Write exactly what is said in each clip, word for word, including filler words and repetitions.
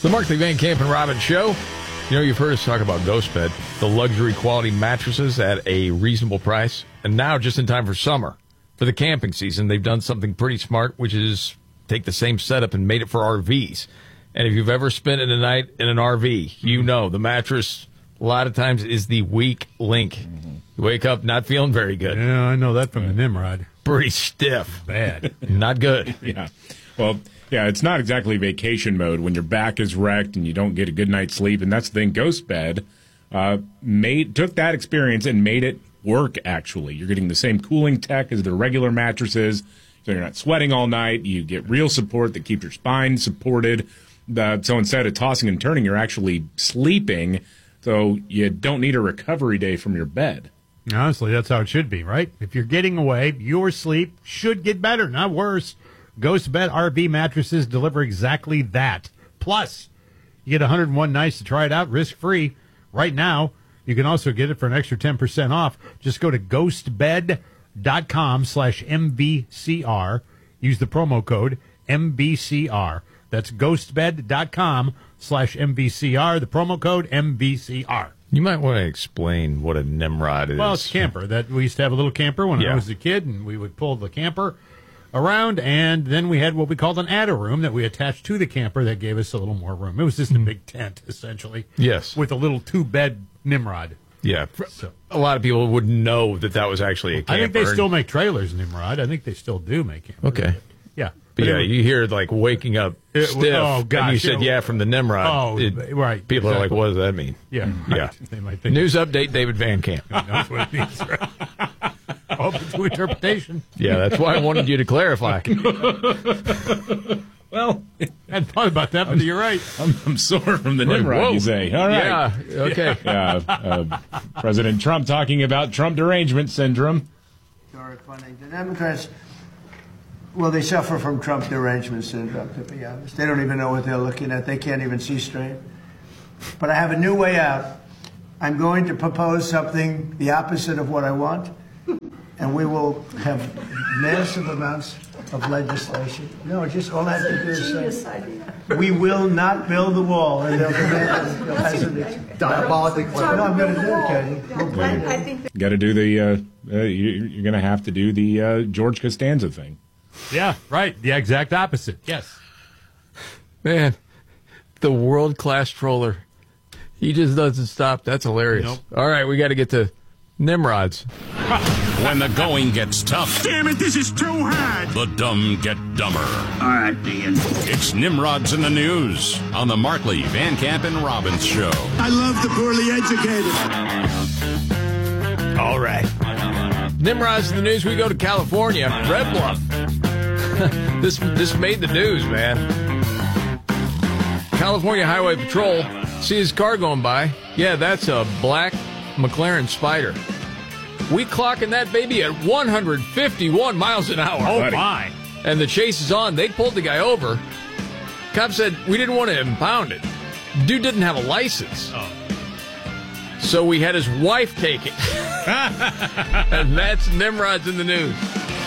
The Markley, Van Camp, and Robbins Show. You know, you've heard us talk about GhostBed, the luxury quality mattresses at a reasonable price. And now, just in time for summer, for the camping season, they've done something pretty smart, which is take the same setup and made it for R Vs. And if you've ever spent a night in an R V, you know the mattress, a lot of times, is the weak link. Mm-hmm. You wake up not feeling very good. Yeah, I know that from the Nimrod. Pretty stiff. Bad. Not good. Yeah. Well, yeah, it's not exactly vacation mode when your back is wrecked and you don't get a good night's sleep. And that's the thing. GhostBed uh, made took that experience and made it work, actually. You're getting the same cooling tech as the regular mattresses, so you're not sweating all night. You get real support that keeps your spine supported. Uh, so instead of tossing and turning, you're actually sleeping, so you don't need a recovery day from your bed. Honestly, that's how it should be, right? If you're getting away, your sleep should get better, not worse. GhostBed R V mattresses deliver exactly that. Plus, you get one hundred one nights to try it out risk-free. Right now, you can also get it for an extra ten percent off. Just go to ghostbed.com slash MVCR. Use the promo code M V C R. That's ghostbed.com slash MVCR. The promo code M V C R. You might want to explain what a Nimrod is. Well, it's a camper. That we used to have a little camper when Yeah. I was a kid, and we would pull the camper around, and then we had what we called an adder room that we attached to the camper that gave us a little more room. It was just a big tent, essentially. Yes. With a little two-bed Nimrod. Yeah. So, a lot of people would know that that was actually a camper. I think they still make trailers, Nimrod. I think they still do make campers. Okay. Yeah. But yeah, it, you hear like waking up It- stiff, oh, gosh, and you said, it- yeah, from the Nimrod. Oh, It- right. People are like, exactly. what does that mean? Yeah. Yeah. Right. They might think News update, David Van Camp. that's what it means, right? Open to interpretation. Yeah, that's why I wanted you to clarify. Well, I hadn't thought about that, but you're right. I'm, I'm sore from the Nimrod, Whoa. you say. All right. Yeah, okay. Yeah, uh, President Trump talking about Trump derangement syndrome. Historic funding. The Democrats, well, they suffer from Trump derangement syndrome, to be honest. They don't even know what they're looking at. They can't even see straight. But I have a new way out. I'm going to propose something the opposite of what I want, and we will have massive amounts of legislation. No, just all I have to do is say, we will not build the wall. And they'll demand it. Diabolically. No, I'm going to do it, Katie. We'll do it. I think Got to do the, uh, uh, you, you're going to have to do the uh, George Costanza thing. Yeah, right. The exact opposite. Yes. Man, the world-class troller. He just doesn't stop. That's hilarious. Nope. All right, we got to get to Nimrods. When the going gets tough. Damn it, this is too hard. The dumb get dumber. All right, Dean. It's Nimrods in the News on the Markley, Van Camp, and Robbins Show. I love the poorly educated. All right. Nimrods in the News. We go to California. Red Bluff. this, this made the news, man. California Highway Patrol sees his car going by. Yeah, that's a black McLaren Spider. We clocking that baby at one hundred fifty-one miles an hour. Oh, buddy. my. And the chase is on. They pulled the guy over. Cop said, we didn't want to impound it. Dude didn't have a license. Oh. So we had his wife take it. And that's Nimrods in the News.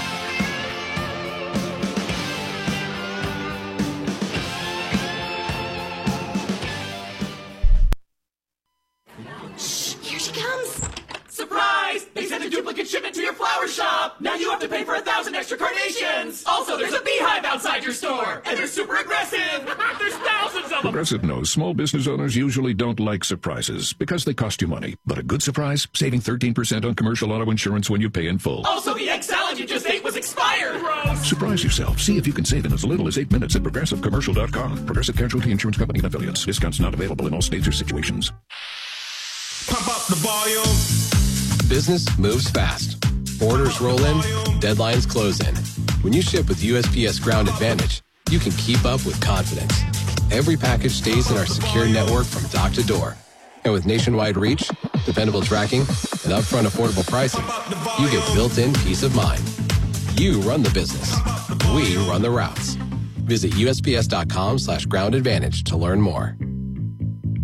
Here she comes! Surprise! They sent a duplicate shipment to your flower shop! Now you have to pay for a thousand extra carnations! Also, there's a beehive outside your store! And they're super aggressive! There's thousands of them! Progressive knows small business owners usually don't like surprises because they cost you money. But a good surprise? Saving thirteen percent on commercial auto insurance when you pay in full. Also, the egg salad you just ate was expired! Gross! Surprise yourself. See if you can save in as little as eight minutes at progressive commercial dot com. Progressive Casualty Insurance Company and Affiliates. Discounts not available in all states or situations. Pump up the volume. Business moves fast. Orders roll in, deadlines close in. When you ship with U S P S Ground Advantage, you can keep up with confidence. Every package stays in our secure network from dock to door. And with nationwide reach, dependable tracking, and upfront affordable pricing, you get built-in peace of mind. You run the business. We run the routes. Visit U S P S dot com slash ground advantage to learn more.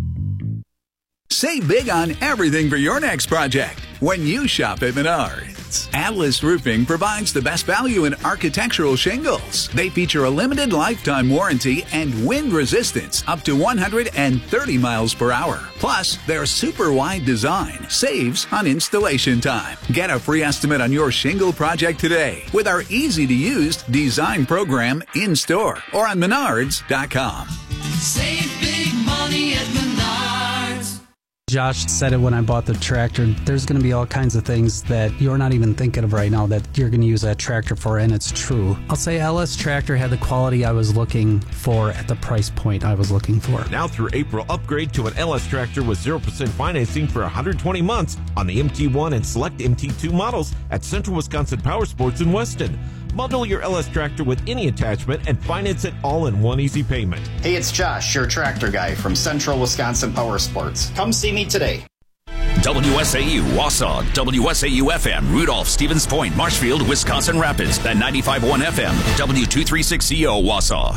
Save big on everything for your next project when you shop at Menards. Atlas. Atlas Roofing provides the best value in architectural shingles. They feature a limited lifetime warranty and wind resistance up to one hundred thirty miles per hour. Plus, their super wide design saves on installation time. Get a free estimate on your shingle project today with our easy-to-use design program in-store or on menards dot com. Save big money at Menards. Josh said it when I bought the tractor. There's going to be all kinds of things that you're not even thinking of right now that you're going to use that tractor for, and it's true. I'll say L S Tractor had the quality I was looking for at the price point I was looking for. Now through April, upgrade to an L S Tractor with zero percent financing for one hundred twenty months on the M T one and select M T two models at Central Wisconsin Power Sports in Weston. Bundle your L S Tractor with any attachment and finance it all in one easy payment. Hey, it's Josh, your tractor guy from Central Wisconsin Power Sports. Come see me today. W S A U, Wausau, W S A U F M, Rudolph, Stevens Point, Marshfield, Wisconsin Rapids, and ninety-five point one F M, W two thirty-six C O, Wausau.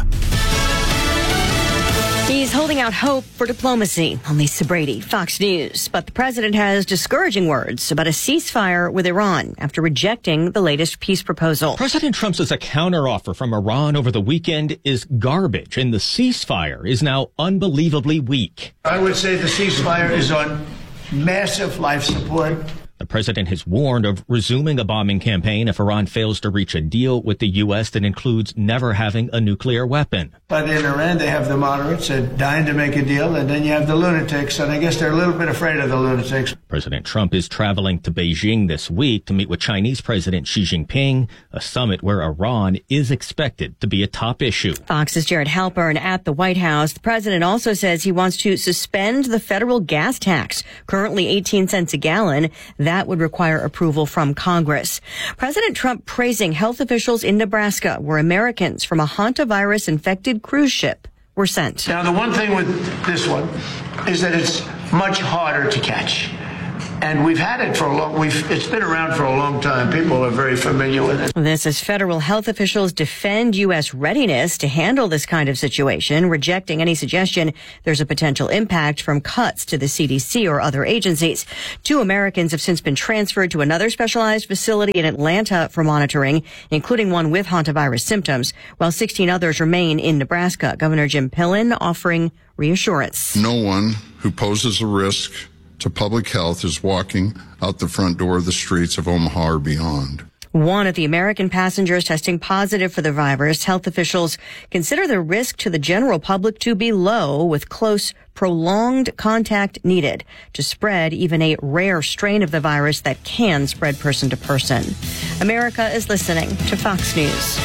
He's holding out hope for diplomacy. On Lisa Brady, Fox News. But the president has discouraging words about a ceasefire with Iran after rejecting the latest peace proposal. President Trump says a counteroffer from Iran over the weekend is garbage, and the ceasefire is now unbelievably weak. I would say the ceasefire is on massive life support. The president has warned of resuming a bombing campaign if Iran fails to reach a deal with the U S that includes never having a nuclear weapon. But in Iran, they have the moderates that dying to make a deal, and then you have the lunatics, and I guess they're a little bit afraid of the lunatics. President Trump is traveling to Beijing this week to meet with Chinese President Xi Jinping, a summit where Iran is expected to be a top issue. Fox's Jared Halpern at the White House. The president also says he wants to suspend the federal gas tax, currently eighteen cents a gallon. That would require approval from Congress. President Trump praising health officials in Nebraska, where Americans from a hantavirus-infected cruise ship were sent. Now, the one thing with this one is that it's much harder to catch. And we've had it for a long, we've, it's been around for a long time. People are very familiar with it. This as federal health officials defend U S readiness to handle this kind of situation, rejecting any suggestion there's a potential impact from cuts to the C D C or other agencies. Two Americans have since been transferred to another specialized facility in Atlanta for monitoring, including one with hantavirus symptoms, while sixteen others remain in Nebraska. Governor Jim Pillen offering reassurance. No one who poses a risk to public health is walking out the front door of the streets of Omaha or beyond. One of the American passengers testing positive for the virus. Health officials consider the risk to the general public to be low, with close, prolonged contact needed to spread even a rare strain of the virus that can spread person to person. America is listening to Fox News.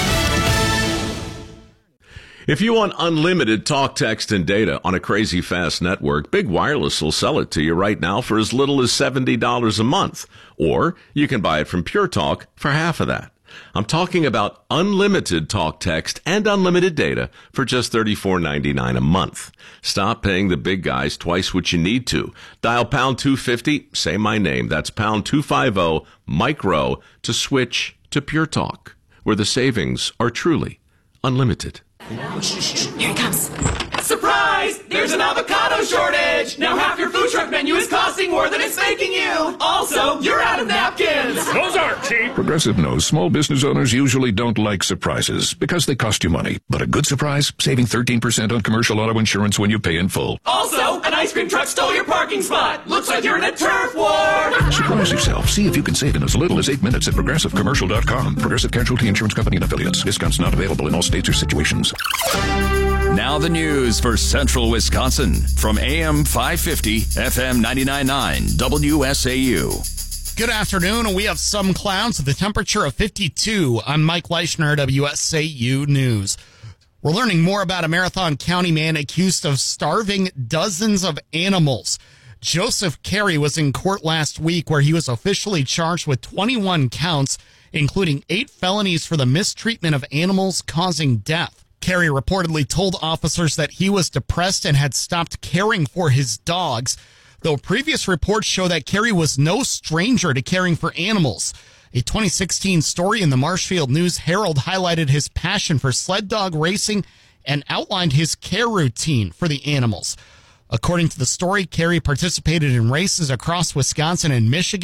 If you want unlimited talk, text, and data on a crazy fast network, Big Wireless will sell it to you right now for as little as seventy dollars a month. Or you can buy it from Pure Talk for half of that. I'm talking about unlimited talk, text, and unlimited data for just thirty-four ninety-nine a month. Stop paying the big guys twice what you need to. Dial pound two fifty, say my name. That's pound two fifty, micro, to switch to Pure Talk, where the savings are truly unlimited. Here it comes. Surprise! There's an avocado shortage! Now half your food truck menu is costing more than it's making you! Also, you're out of napkins! Those aren't cheap! Progressive knows small business owners usually don't like surprises because they cost you money. But a good surprise? Saving thirteen percent on commercial auto insurance when you pay in full. Also, an ice cream truck stole your parking spot! Looks like you're in a turf war! Surprise yourself. See if you can save in as little as eight minutes at progressive commercial dot com. Progressive Casualty Insurance Company and Affiliates. Discounts not available in all states or situations. Now the news for Central Wisconsin from A M five fifty, F M ninety-nine point nine, W S A U. Good afternoon. We have some clouds with a temperature of fifty-two. I'm Mike Leischner, W S A U News. We're learning more about a Marathon County man accused of starving dozens of animals. Joseph Carey was in court last week where he was officially charged with twenty-one counts, including eight felonies for the mistreatment of animals causing death. Carey reportedly told officers that he was depressed and had stopped caring for his dogs, though previous reports show that Carey was no stranger to caring for animals. A twenty sixteen story in the Marshfield News Herald highlighted his passion for sled dog racing and outlined his care routine for the animals. According to the story, Carey participated in races across Wisconsin and Michigan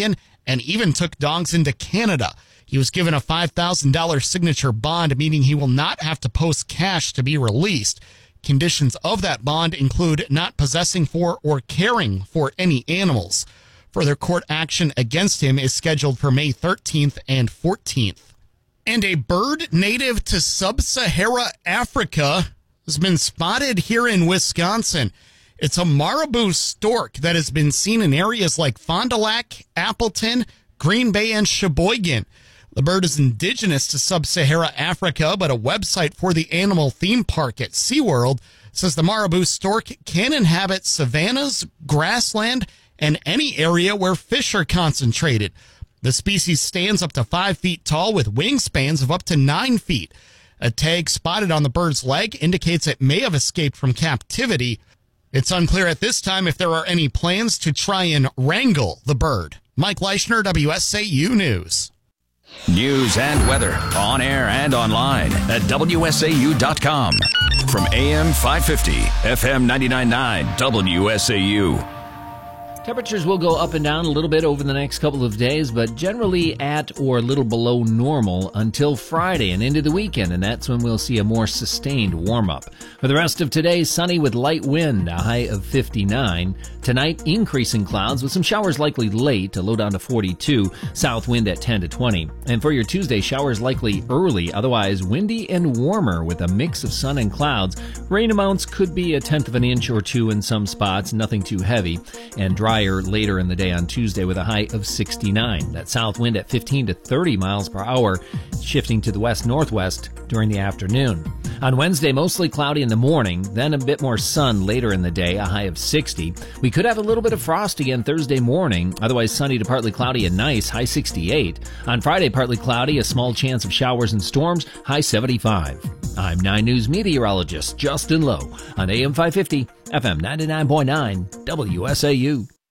and even took dogs into Canada. He was given a five thousand dollars signature bond, meaning he will not have to post cash to be released. Conditions of that bond include not possessing for or caring for any animals. Further court action against him is scheduled for May thirteenth and fourteenth. And a bird native to sub-Sahara Africa has been spotted here in Wisconsin. It's a marabou stork that has been seen in areas like Fond du Lac, Appleton, Green Bay, and Sheboygan. The bird is indigenous to sub-Sahara Africa, but a website for the animal theme park at SeaWorld says the marabou stork can inhabit savannas, grassland, and any area where fish are concentrated. The species stands up to five feet tall with wingspans of up to nine feet. A tag spotted on the bird's leg indicates it may have escaped from captivity. It's unclear at this time if there are any plans to try and wrangle the bird. Mike Leischner, W S A U News. News and weather on air and online at W S A U dot com. From A M five fifty, F M ninety-nine point nine, W S A U. Temperatures will go up and down a little bit over the next couple of days, but generally at or a little below normal until Friday and into the weekend, and that's when we'll see a more sustained warm-up. For the rest of today, sunny with light wind, a high of fifty-nine. Tonight, increasing clouds with some showers likely late, a low down to forty-two. South wind at ten to twenty. And for your Tuesday, showers likely early, otherwise windy and warmer with a mix of sun and clouds. Rain amounts could be a tenth of an inch or two in some spots, nothing too heavy, and dry later in the day on Tuesday with a high of sixty-nine. That south wind at fifteen to thirty miles per hour, shifting to the west-northwest during the afternoon. On Wednesday, mostly cloudy in the morning, then a bit more sun later in the day, a high of sixty. We could have a little bit of frost again Thursday morning, otherwise sunny to partly cloudy and nice, high sixty-eight. On Friday, partly cloudy, a small chance of showers and storms, high seventy-five. I'm nine News meteorologist Justin Lowe on A M five fifty, F M ninety-nine point nine, W S A U.